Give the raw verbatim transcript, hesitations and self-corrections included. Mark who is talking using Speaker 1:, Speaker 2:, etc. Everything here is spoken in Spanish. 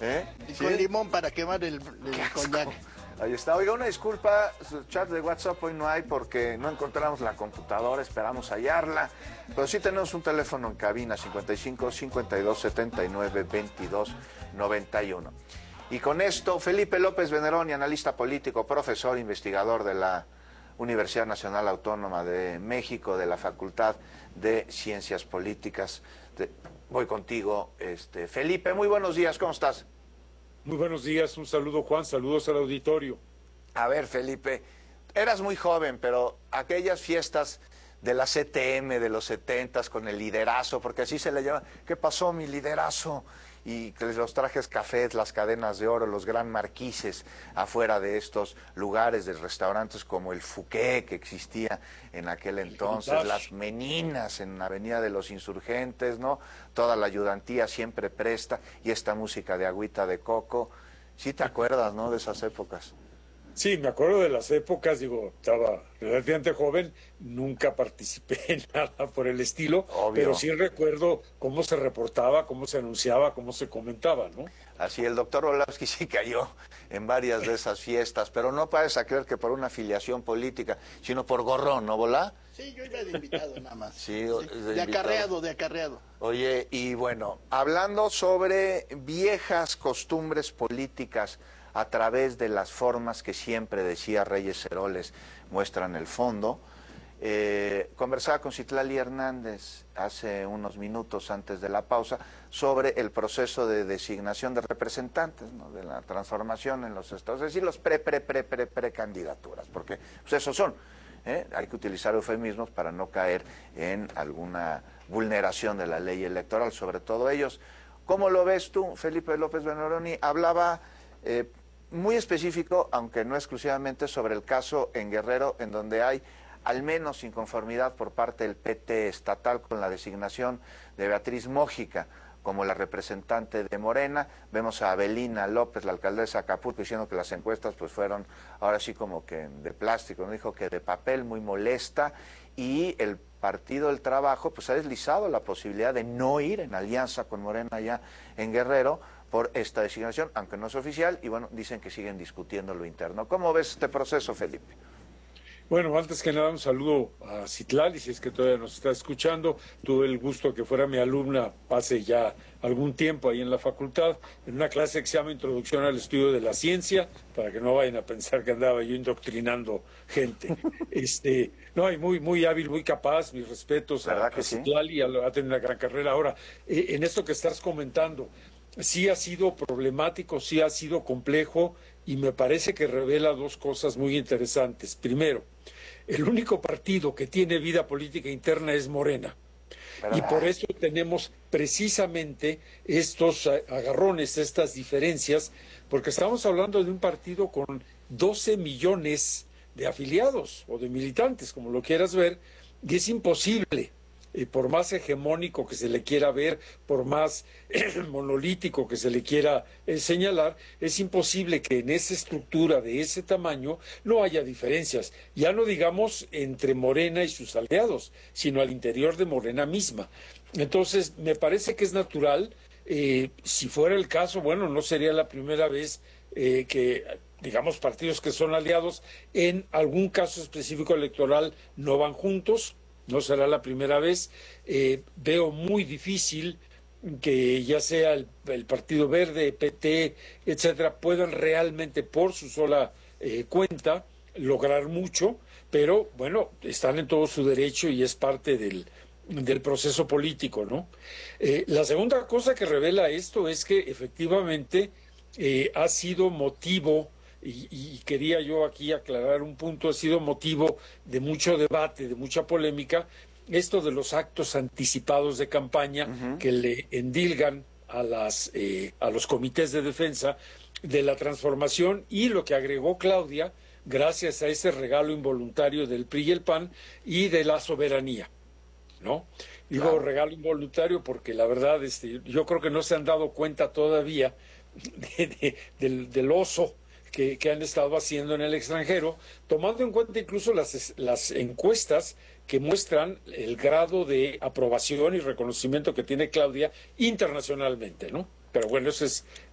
Speaker 1: ¿Eh?
Speaker 2: Y
Speaker 1: ¿Sí?
Speaker 2: con limón para quemar el, el coñac.
Speaker 1: Ahí está. Oiga, una disculpa, su chat de WhatsApp hoy no hay porque no encontramos la computadora, esperamos hallarla. Pero sí tenemos un teléfono en cabina, cincuenta y cinco, cincuenta y dos, setenta y nueve, veintidós, noventa y uno. Y con esto, Felipe López Veneroni, analista político, profesor, investigador de la Universidad Nacional Autónoma de México, de la Facultad de Ciencias Políticas. De... Voy contigo, este, Felipe, muy buenos días, ¿cómo estás?
Speaker 3: Muy buenos días, un saludo Juan, saludos al auditorio.
Speaker 1: A ver, Felipe, eras muy joven, pero aquellas fiestas de la C T M de los setentas con el liderazo, porque así se le llama, ¿qué pasó mi liderazo? Y que los trajes cafés, las cadenas de oro, los gran marquises afuera de estos lugares de restaurantes como el Fuqué que existía en aquel entonces, las meninas en la Avenida de los Insurgentes, ¿no? Toda la ayudantía siempre presta y esta música de agüita de coco. ¿Sí te acuerdas, no, de esas épocas?
Speaker 3: Sí, me acuerdo de las épocas, digo, estaba relativamente joven, nunca participé en nada por el estilo,
Speaker 1: Obvio.
Speaker 3: Pero sí recuerdo cómo se reportaba, cómo se anunciaba, cómo se comentaba, ¿no?
Speaker 1: Así, el doctor Orlovsky sí cayó en varias de esas fiestas, pero no pares a creer que por una afiliación política, sino por gorrón, ¿no, Volá?
Speaker 2: Sí, yo iba de invitado nada más.
Speaker 1: Sí,
Speaker 2: sí.
Speaker 1: de,
Speaker 2: de acarreado, de acarreado.
Speaker 1: Oye, y bueno, hablando sobre viejas costumbres políticas a través de las formas que siempre, decía Reyes Heroles, muestran el fondo, eh, conversaba con Citlali Hernández hace unos minutos antes de la pausa sobre el proceso de designación de representantes, ¿no? De la transformación en los estados, es decir, los pre, pre, pre, pre, pre candidaturas, porque pues esos son. ¿Eh? Hay que utilizar eufemismos para no caer en alguna vulneración de la ley electoral, sobre todo ellos. ¿Cómo lo ves tú, Felipe López Veneroni? Hablaba eh, muy específico, aunque no exclusivamente, sobre el caso en Guerrero, en donde hay al menos inconformidad por parte del P T estatal con la designación de Beatriz Mójica como la representante de Morena. Vemos a Abelina López, la alcaldesa de Acapulco, diciendo que las encuestas pues fueron ahora sí como que de plástico, no dijo que de papel, muy molesta, y el Partido del Trabajo pues ha deslizado la posibilidad de no ir en alianza con Morena allá en Guerrero por esta designación, aunque no es oficial, y bueno, dicen que siguen discutiendo lo interno. ¿Cómo ves este proceso, Felipe?
Speaker 3: Bueno, antes que nada un saludo a Citlali, si es que todavía nos está escuchando. Tuve el gusto de que fuera mi alumna hace ya algún tiempo ahí en la facultad, en una clase que se llama Introducción al Estudio de la Ciencia, para que no vayan a pensar que andaba yo indoctrinando gente. este, no, y muy, muy hábil, muy capaz, mis respetos a, a Citlali, sí? Ha tenido una gran carrera. Ahora, eh, en esto que estás comentando, sí ha sido problemático, sí ha sido complejo, y me parece que revela dos cosas muy interesantes. Primero, el único partido que tiene vida política interna es Morena. Y por eso tenemos precisamente estos agarrones, estas diferencias, porque estamos hablando de un partido con doce millones de afiliados o de militantes, como lo quieras ver, y es imposible. Eh, por más hegemónico que se le quiera ver, por más eh, monolítico que se le quiera eh, señalar, es imposible que en esa estructura de ese tamaño no haya diferencias, ya no digamos entre Morena y sus aliados, sino al interior de Morena misma. Entonces, me parece que es natural, eh, si fuera el caso, bueno, no sería la primera vez eh, que, digamos, partidos que son aliados, en algún caso específico electoral no van juntos. No será la primera vez. Eh, veo muy difícil que ya sea el, el Partido Verde, P T, etcétera, puedan realmente por su sola eh, cuenta lograr mucho, pero bueno, están en todo su derecho y es parte del, del proceso político, ¿no? Eh, la segunda cosa que revela esto es que efectivamente eh, ha sido motivo. Y, y quería yo aquí aclarar un punto, ha sido motivo de mucho debate, de mucha polémica, esto de los actos anticipados de campaña uh-huh. que le endilgan a, las, eh, a los comités de defensa de la transformación, y lo que agregó Claudia, gracias a ese regalo involuntario del P R I y el P A N y de la soberanía, ¿no? Digo claro. Regalo involuntario porque la verdad este, yo creo que no se han dado cuenta todavía de, de, del, del oso Que, que han estado haciendo en el extranjero, tomando en cuenta incluso las, las encuestas que muestran el grado de aprobación y reconocimiento que tiene Claudia internacionalmente, ¿no? Pero bueno, ese es